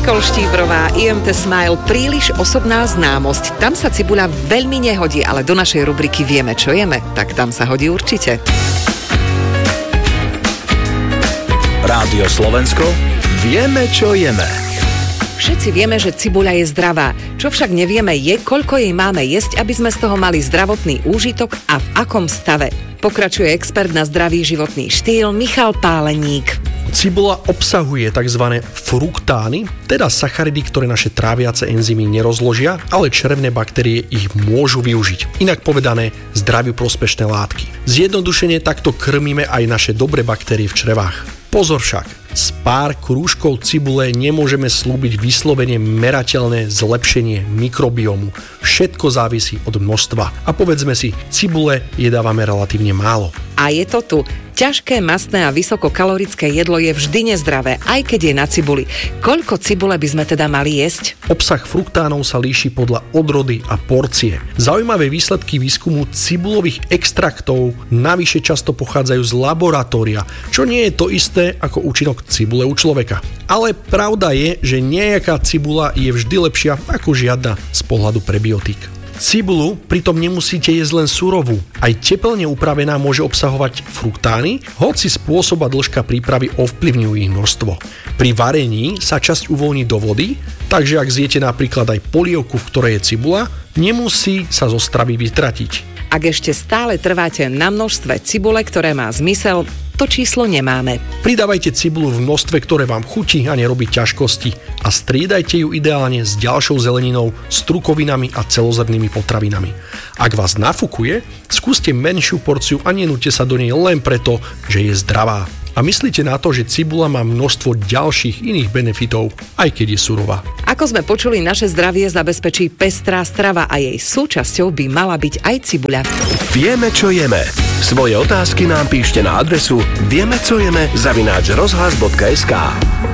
Nikol Štíbrová, IMT Smile, príliš osobná známosť. Tam sa cibuľa veľmi nehodí, ale do našej rubriky Vieme, čo jeme, tak tam sa hodí určite. Rádio Slovensko, vieme, čo jeme. Všetci vieme, že cibuľa je zdravá. Čo však nevieme je, koľko jej máme jesť, aby sme z toho mali zdravotný úžitok a v akom stave. Pokračuje expert na zdravý životný štýl Michal Páleník. Cibuľa obsahuje tzv. Fruktány, teda sacharidy, ktoré naše tráviace enzymy nerozložia, ale črevné baktérie ich môžu využiť. Inak povedané, zdraviu prospešné látky. Zjednodušene takto krmíme aj naše dobré baktérie v črevách. Pozor však, z pár krúžkov cibule nemôžeme slúbiť vyslovene merateľné zlepšenie mikrobiomu. Všetko závisí od množstva. A povedzme si, cibule jedávame relatívne málo. A je to tu. Ťažké, mastné a vysokokalorické jedlo je vždy nezdravé, aj keď je na cibuli. Koľko cibule by sme teda mali jesť? Obsah fruktánov sa líši podľa odrody a porcie. Zaujímavé výsledky výskumu cibulových extraktov navyše často pochádzajú z laboratória, čo nie je to isté ako účinok cibule u človeka. Ale pravda je, že nejaká cibula je vždy lepšia ako žiadna z pohľadu prebiotík. Cibulu pritom nemusíte jesť len surovú. Aj teplne upravená môže obsahovať fruktány, hoci spôsob a dĺžka prípravy ovplyvňujú ich množstvo. Pri varení sa časť uvoľní do vody, takže ak zjete napríklad aj polievku, v ktorej je cibula, nemusí sa zo stravy vytratiť. Ak ešte stále trváte na množstve cibule, ktoré má zmysel, to číslo nemáme. Pridávajte cibulu v množstve, ktoré vám chutí a nerobí ťažkosti a striedajte ju ideálne s ďalšou zeleninou, strukovinami a celozrnnými potravinami. Ak vás nafúkuje, skúste menšiu porciu a nenúďte sa do nej len preto, že je zdravá. A myslíte na to, že cibula má množstvo ďalších iných benefitov, aj keď je surová. Ako sme počuli, naše zdravie zabezpečí pestrá strava a jej súčasťou by mala byť aj cibuľa. Vieme, čo jeme. Svoje otázky nám píšte na adresu viemecojeme@rozhlas.sk.